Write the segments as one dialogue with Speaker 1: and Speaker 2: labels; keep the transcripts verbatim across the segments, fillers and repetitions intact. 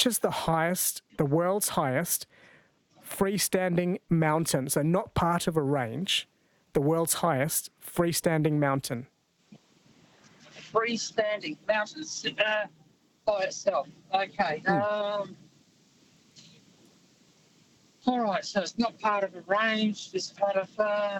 Speaker 1: Which is the highest, the world's highest freestanding mountain? So not part of a range, the world's highest freestanding mountain.
Speaker 2: Freestanding mountains uh, by itself. Okay.
Speaker 1: Mm.
Speaker 2: Um, all right, so it's not part of a range, it's part of... Uh,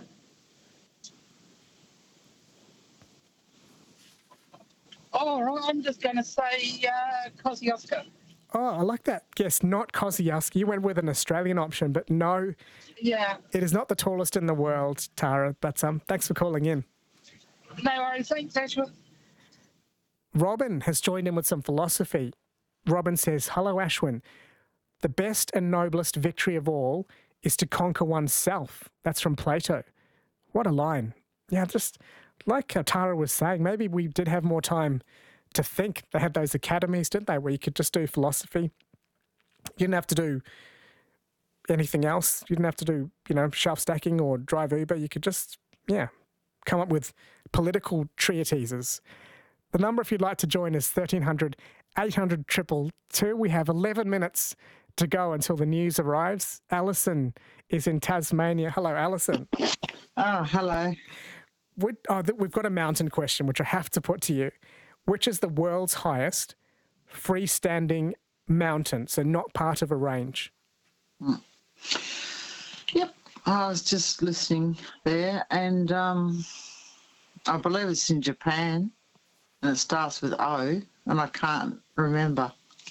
Speaker 2: all right, I'm just going to say uh, Kosciuszko.
Speaker 1: Oh, I like that. Yes, not Kosciuszko. You went with an Australian option, but no,
Speaker 2: Yeah.
Speaker 1: it is not the tallest in the world, Tara. But um, thanks for calling in.
Speaker 2: No worries, thanks, Ashworth.
Speaker 1: Robin has joined in with some philosophy. Robin says, hello, Ashwin. The best and noblest victory of all is to conquer oneself. That's from Plato. What a line. Yeah, just like Tara was saying, maybe we did have more time to think. They had those academies, didn't they, where you could just do philosophy. You didn't have to do anything else. You didn't have to do, you know, shelf stacking or drive Uber. You could just, yeah, come up with political treatises. The number, if you'd like to join, is thirteen hundred, eight hundred, two two two. We have eleven minutes to go until the news arrives. Alison is in Tasmania. Hello, Alison.
Speaker 3: Oh, hello.
Speaker 1: We, oh, th- we've got a mountain question, which I have to put to you. Which is the world's highest freestanding mountain, so not part of a range?
Speaker 3: Mm. Yep, I was just listening there, and um, I believe it's in Japan, and it starts with O, and I can't remember.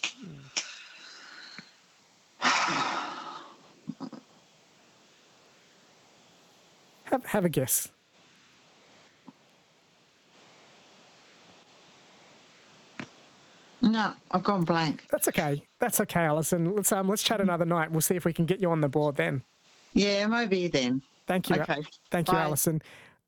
Speaker 1: Have, have a guess.
Speaker 3: No, I've gone blank.
Speaker 1: That's okay. That's okay, Alison. Let's um, let's chat another night. We'll see if we can get you on the board then.
Speaker 3: Yeah, maybe then.
Speaker 1: Thank you.
Speaker 3: Okay.
Speaker 1: Thank you,
Speaker 3: Bye.
Speaker 1: Alison.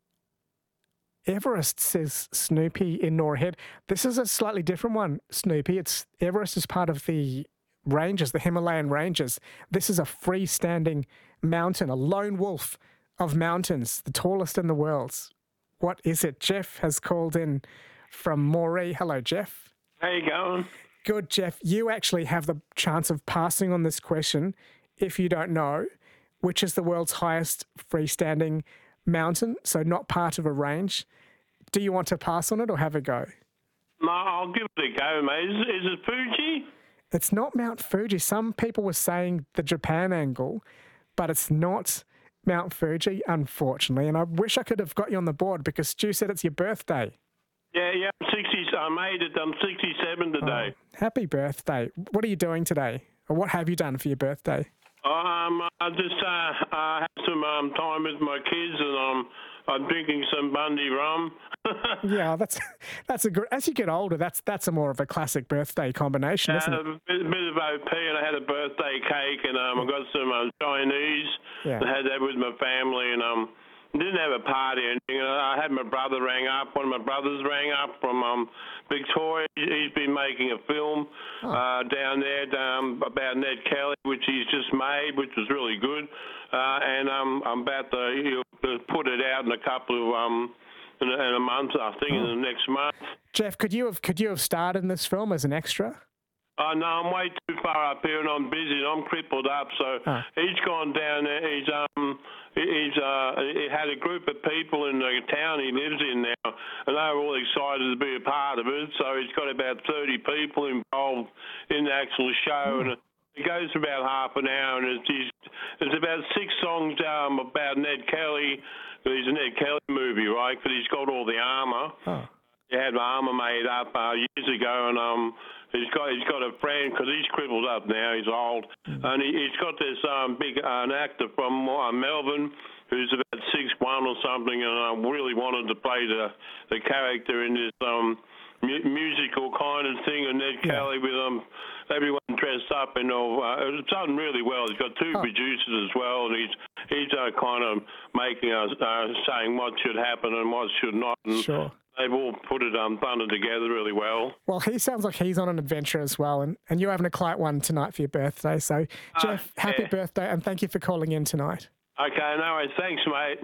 Speaker 1: Everest, says Snoopy in Nora Head. This is a slightly different one, Snoopy. It's Everest is part of the ranges, the Himalayan ranges. This is a freestanding mountain, a lone wolf of mountains, the tallest in the world. What is it? Jeff has called in from Moree. Hello, Jeff.
Speaker 4: How you going?
Speaker 1: Good, Jeff. You actually have the chance of passing on this question if you don't know, which is the world's highest freestanding mountain, so not part of a range. Do you want to pass on it or have a go?
Speaker 4: No, I'll give it a go, mate. Is, is it Fuji?
Speaker 1: It's not Mount Fuji. Some people were saying the Japan angle, but it's not Mount Fuji, unfortunately. And I wish I could have got you on the board because Stu said it's your birthday.
Speaker 4: Yeah, yeah, I'm sixty. I made it. I'm sixty-seven today.
Speaker 1: Oh, happy birthday. What are you doing today? Or what have you done for your birthday?
Speaker 4: Um, I just uh, I had some um, time with my kids, and um, I'm drinking some Bundy rum.
Speaker 1: Yeah, that's that's a good. As you get older, that's that's a more of a classic birthday combination, isn't
Speaker 4: uh,
Speaker 1: it?
Speaker 4: A bit, a bit of O P, and I had a birthday cake, and um, I got some um, Chinese.
Speaker 1: Yeah.
Speaker 4: I had that with my family, and um. Didn't have a party or anything. I had my brother rang up. One of my brothers rang up from um, Victoria. He's been making a film
Speaker 1: Oh.
Speaker 4: uh, down there um, about Ned Kelly, which he's just made, which was really good. Uh, and um, I'm about to, you know, to put it out in a couple of um, in, a, in a month. I think
Speaker 1: Oh.
Speaker 4: in the next month.
Speaker 1: Jeff, could you have could you have starred in this film as an extra?
Speaker 4: Oh, no, I'm way too far up here, and I'm busy, and I'm crippled up. So
Speaker 1: Oh.
Speaker 4: he's gone down there. He's um, he's uh, he had a group of people in the town he lives in now, and they were all excited to be a part of it. So he's got about thirty people involved in the actual show,
Speaker 1: Mm.
Speaker 4: and it goes for about half an hour, and it's he's, there's about six songs um about Ned Kelly. He's a Ned Kelly movie, right? Because he's got all the armour.
Speaker 1: Oh.
Speaker 4: He had armour made up uh, years ago, and um. He's got he's got a friend because he's crippled up now. He's old,
Speaker 1: Mm.
Speaker 4: and he, he's got this um, big uh, an actor from uh, Melbourne who's about six one or something, and I really wanted to play the the character in this um, mu- musical kind of thing. And Ned
Speaker 1: Yeah.
Speaker 4: Kelly with um everyone dressed up, and all. Uh, it's done really well. He's got two
Speaker 1: Oh.
Speaker 4: producers as well, and he's he's uh, kind of making us uh, saying what should happen and what should not. And
Speaker 1: Sure.
Speaker 4: they've all put it um, done it together really well.
Speaker 1: Well, he sounds like he's on an adventure as well, and, and you're having a quiet one tonight for your birthday. So, Jeff, happy
Speaker 4: yeah.
Speaker 1: birthday, and thank you for calling in tonight.
Speaker 4: Okay, no worries. Thanks, mate.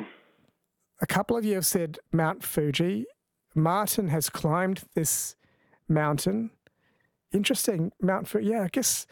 Speaker 1: A couple of you have said Mount Fuji. Martin has climbed this mountain. Interesting, Mount Fuji. Yeah, I guess